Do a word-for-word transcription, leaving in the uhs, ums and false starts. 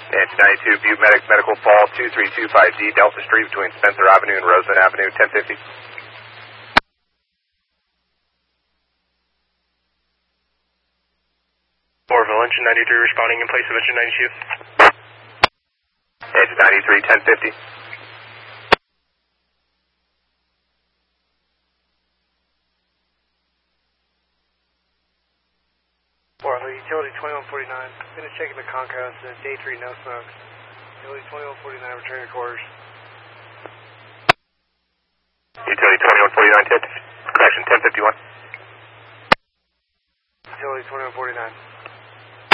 And ninety-two Butte Medic Medical Fall two three two five D Delta Street between Spencer Avenue and Roseman Avenue, ten fifty. Orville, engine ninety-three responding in place of engine ninety-two. Edge ninety-three, ten fifty. Orville, utility twenty-one forty-nine. Finish checking the Concourse, uh, day three, no smokes. Utility twenty-one forty-nine, return your quarters. Utility twenty-one forty-nine, connection ten fifty-one. Utility twenty-one forty-nine.